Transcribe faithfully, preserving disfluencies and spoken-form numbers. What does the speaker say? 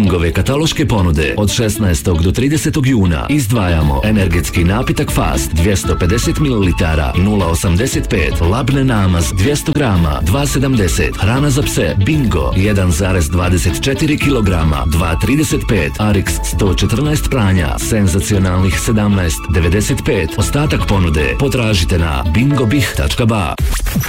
Bingove kataloške ponude od šesnaestog do tridesetog juna izdvajamo energetski napitak Fast dvjesto pedeset mililitara nula osamdeset pet, labne namaz dvjesto grama dva sedamdeset, hrana za pse Bingo jedan zarez dvadeset četiri kilograma dva trideset pet, Arix sto četrnaest pranja senzacionalnih sedamnaest devedeset pet. Ostatak ponude potražite na bingobih tačka ba.